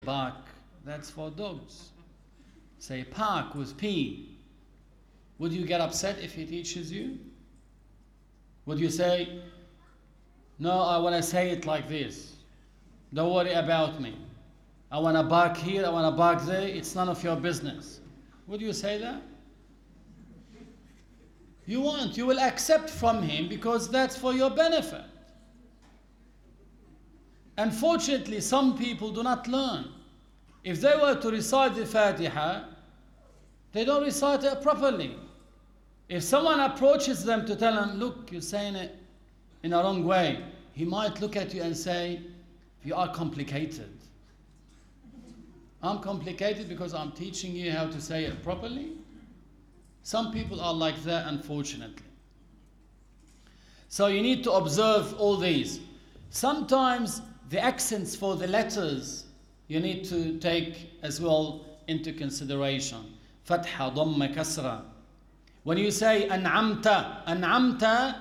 bark, that's for dogs. Say park with P. Would you get upset if he teaches you? Would you say, no, I want to say it like this. Don't worry about me. I want to bark here, I want to bark there. It's none of your business. Would you say that? You won't. You will accept from him because that's for your benefit. Unfortunately, some people do not learn. If they were to recite the Fatiha, they don't recite it properly. If someone approaches them to tell them, look, you're saying it in a wrong way, he might look at you and say, you are complicated. I'm complicated because I'm teaching you how to say it properly. Some people are like that, unfortunately. So you need to observe all these. Sometimes the accents for the letters you need to take as well into consideration. Fatha, dhamma, kasra. When you say an'amta, an'amta,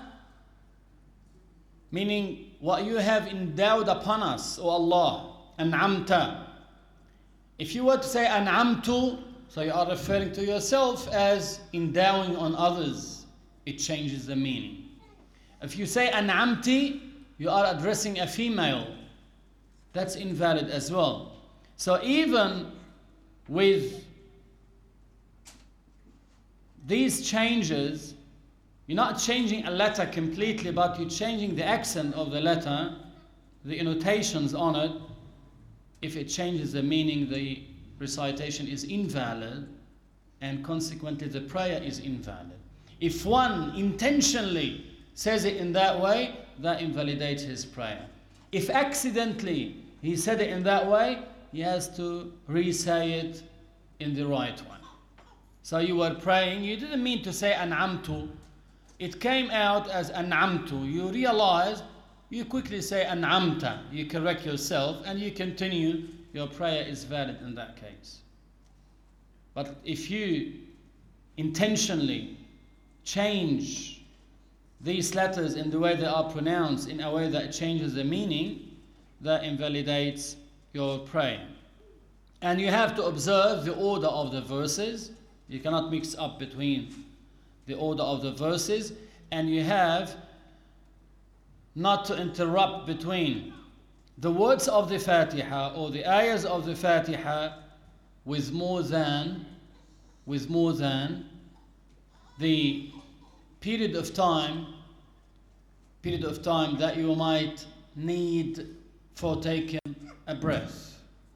meaning what you have endowed upon us, O Allah, an'amta. If you were to say an'amtu, so you are referring to yourself as endowing on others, it changes the meaning. If you say an'amti, you are addressing a female. That's invalid as well. So even with these changes, you're not changing a letter completely, but you're changing the accent of the letter, the annotations on it. If it changes the meaning, the recitation is invalid, and consequently the prayer is invalid. If one intentionally says it in that way, that invalidates his prayer. If accidentally he said it in that way, he has to re-say it in the right one. So you were praying, you didn't mean to say an'amtu. It came out as an'amtu. You realize, you quickly say an'amta. You correct yourself and you continue. Your prayer is valid in that case. But if you intentionally change these letters in the way they are pronounced, in a way that changes the meaning, that invalidates your prayer. And you have to observe the order of the verses. You cannot mix up between the order of the verses, and you have not to interrupt between the words of the Fatiha or the ayahs of the Fatiha with more than the period of time that you might need for taking a breath.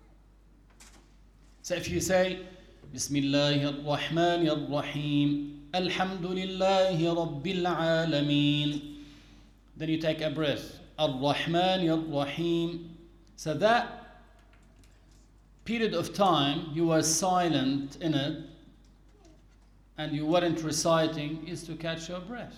So if you say Bismillahir Rahmanir Rahim, Alhamdulillahi Rabbil Alameen, then you take a breath. Ar-Rahmanir Rahim. So that period of time you were silent in it and you weren't reciting is to catch your breath.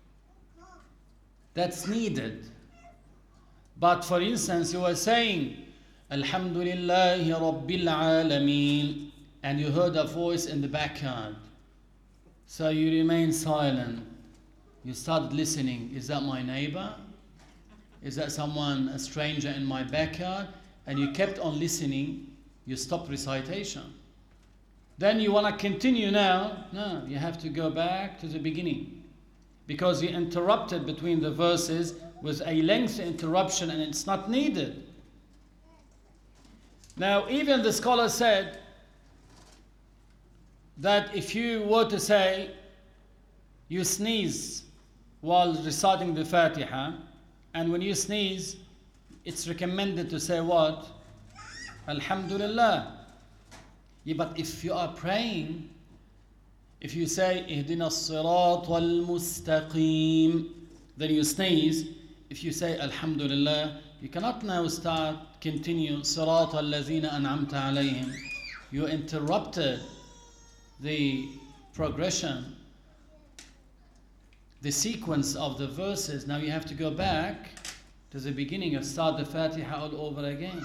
That's needed. But for instance, you were saying Alhamdulillahi Rabbil Alameen, and you heard a voice in the backyard. So you remain silent. You started listening. Is that my neighbor? Is that someone, a stranger in my backyard? And you kept on listening. You stopped recitation. Then you want to continue now. No, you have to go back to the beginning. Because you interrupted between the verses with a lengthy interruption and it's not needed. Now, even the scholar said that if you were to say you sneeze while reciting the Fatiha, and when you sneeze, it's recommended to say what? Alhamdulillah. Yeah, but if you are praying, if you say Ihdina as-sirat wal-mustaqim, then you sneeze. If you say Alhamdulillah, you cannot now continue Sirat al-lazina an'amta alayhim. You interrupted the progression, the sequence of the verses. Now you have to go back to the beginning and start the Fatiha all over again.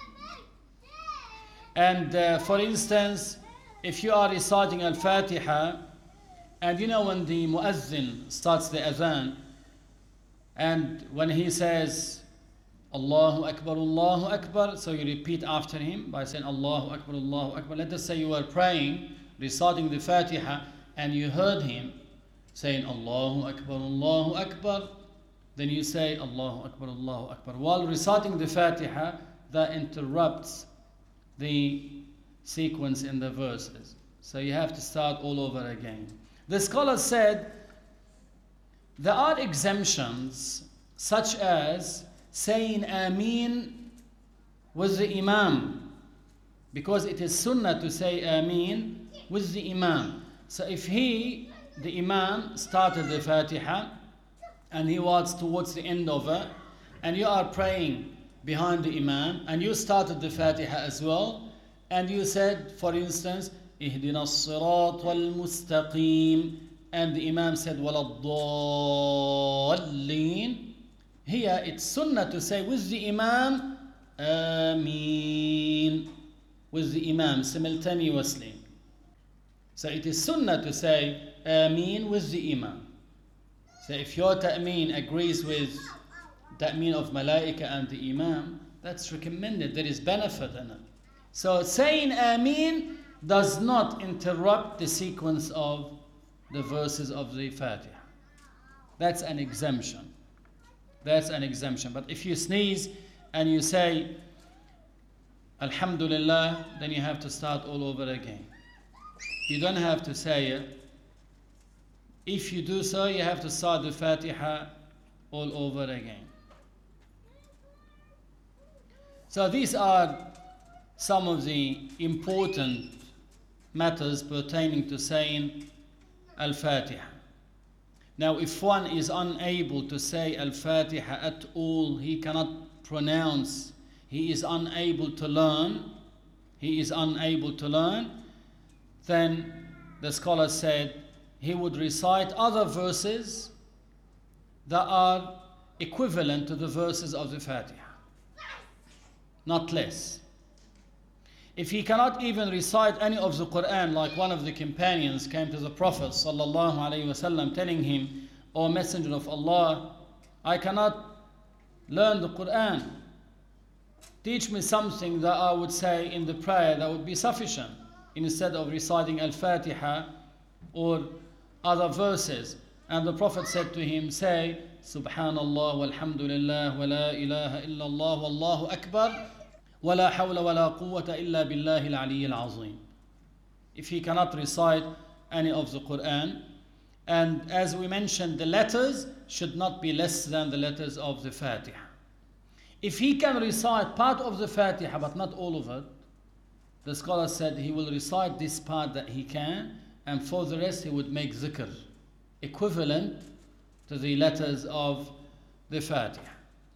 And for instance, if you are reciting Al-Fatiha, and you know when the Muazzin starts the Adhan, and when he says Allahu Akbar. So you repeat after him by saying Allahu Akbar. Let us say you were praying, reciting the Fatiha, and you heard him saying Allahu Akbar. Then you say Allahu Akbar. While reciting the Fatiha, that interrupts the sequence in the verses. So you have to start all over again. The scholars said there are exemptions, such as saying Ameen with the Imam, because it is sunnah to say Ameen with the Imam. So if the Imam started the Fatiha and he was towards the end of it, and you are praying behind the Imam and you started the Fatiha as well, and you said, for instance, Ihdina as-sirat wal-mustaqim, and the Imam said Wala-d-dallin, here it's sunnah to say with the Imam Ameen, with the Imam simultaneously. So it is sunnah to say Ameen with the Imam. So if your ta'meen agrees with ta'meen of Malaika and the Imam, that's recommended. There is benefit in it. So saying Ameen does not interrupt the sequence of the verses of the Fatiha. That's an exemption. But if you sneeze and you say Alhamdulillah, then you have to start all over again. You don't have to say it. If you do so, you have to start the Fatiha all over again. So these are some of the important matters pertaining to saying Al-Fatiha. Now, if one is unable to say Al-Fatiha at all, he cannot pronounce, he is unable to learn, then the scholar said he would recite other verses that are equivalent to the verses of the Fatiha, not less. If he cannot even recite any of the Quran, like one of the companions came to the Prophet ﷺ telling him, O Messenger of Allah, I cannot learn the Quran. Teach me something that I would say in the prayer that would be sufficient, instead of reciting Al-Fatiha or other verses. And the Prophet said to him, say, Subhanallah walhamdulillah wa la ilaha illallah wallahu akbar. وَلَا حَوْلَ وَلَا قُوَّةَ إِلَّا بِاللَّهِ الْعَلِيِّ الْعَظِيمِ. If he cannot recite any of the Quran, and as we mentioned, the letters should not be less than the letters of the Fatiha. If he can recite part of the Fatiha but not all of it, the scholar said he will recite this part that he can, and for the rest he would make zikr, equivalent to the letters of the Fatiha.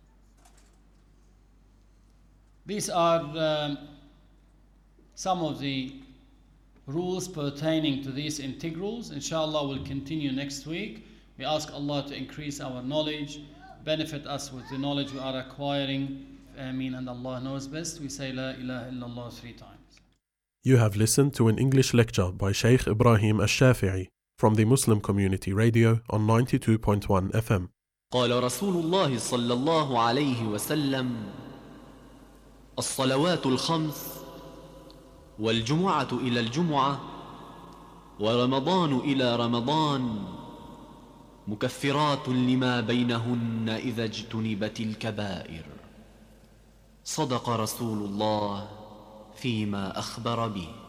These are some of the rules pertaining to these integrals. Inshallah, we'll continue next week. We ask Allah to increase our knowledge, benefit us with the knowledge we are acquiring. Ameen, and Allah knows best. We say La ilaha illallah 3 times. You have listened to an English lecture by Sheikh Ibrahim Al-Shafi'i from the Muslim Community Radio on 92.1 FM. قال رسول الله صلى الله عليه وسلم: الصلوات الخمس والجمعة إلى الجمعة ورمضان إلى رمضان مكفرات لما بينهن إذا اجتنبت الكبائر. صدق رسول الله فيما أخبر به.